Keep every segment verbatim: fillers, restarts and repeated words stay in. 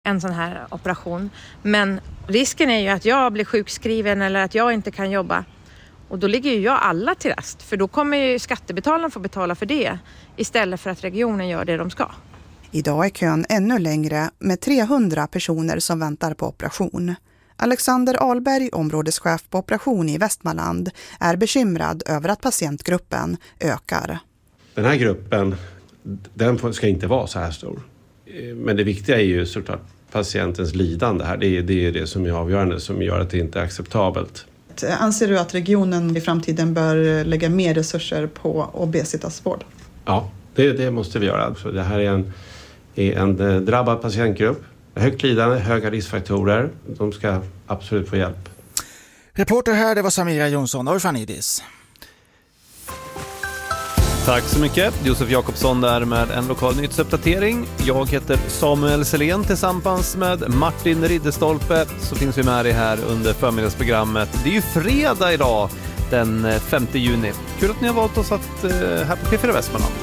en sån här operation. Men risken är ju att jag blir sjukskriven eller att jag inte kan jobba. Och då ligger ju jag alla till rast. För då kommer ju skattebetalarna få betala för det istället för att regionen gör det de ska. Idag är kön ännu längre med trehundra personer som väntar på operation. Alexander Ahlberg, områdeschef på operation i Västmanland, är bekymrad över att patientgruppen ökar. Den här gruppen, den ska inte vara så här stor. Men det viktiga är ju såklart patientens lidande här. Det är det, är det som är avgörande, som gör att det inte är acceptabelt. Anser du att regionen i framtiden bör lägga mer resurser på obesitasvård? Ja, det, det måste vi göra. Så det här är en, är en drabbad patientgrupp. Högt lidande, höga riskfaktorer. De ska absolut få hjälp. Reporter här, det var Samira Jonsson och Fanidis. Tack så mycket. Josef Jakobsson där med en lokal nyhetsuppdatering. Jag heter Samuel Selén tillsammans med Martin Ridderstolpe. Så finns vi med dig här under förmiddagsprogrammet. Det är ju fredag idag, den femte juni. Kul att ni har valt oss att, uh, här på P fyra Västmanland.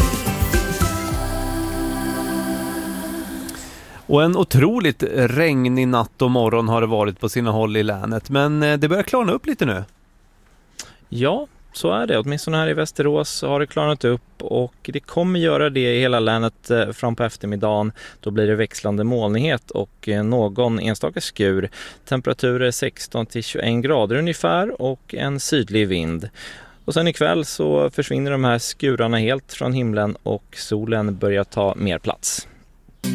Och en otroligt regnig natt och morgon har det varit på sina håll i länet. Men det börjar klarna upp lite nu. Ja, så är det. Åtminstone här i Västerås har det klarnat upp och det kommer göra det i hela länet fram på eftermiddagen. Då blir det växlande molnighet och någon enstaka skur. Temperaturer sexton till tjugoett grader ungefär och en sydlig vind. Och sen ikväll så försvinner de här skurarna helt från himlen och solen börjar ta mer plats.